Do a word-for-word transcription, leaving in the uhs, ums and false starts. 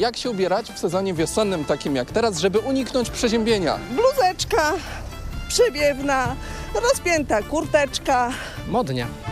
Jak się ubierać w sezonie wiosennym, takim jak teraz, żeby uniknąć przeziębienia? Bluzeczka przewiewna, rozpięta kurteczka. Modnie.